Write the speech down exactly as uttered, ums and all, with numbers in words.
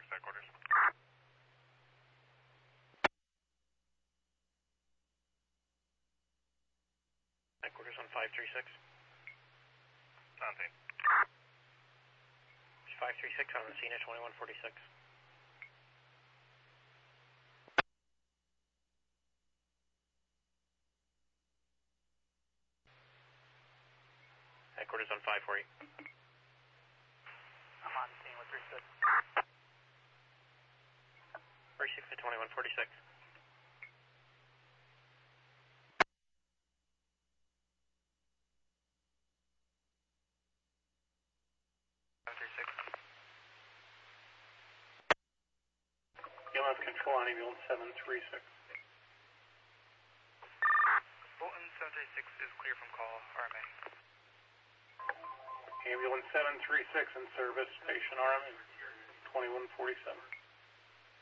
headquarters. Headquarters on five three six. Dante. five three six on the scene at twenty-one forty-six. Headquarters on five four eight. I'm on scene with three six. three six at twenty-one forty-six. three six. Ambulance control on ambulance seven three six. Bolton seven three six is clear from call, R M A. Ambulance seven three six in service, station R M A, twenty-one forty-seven.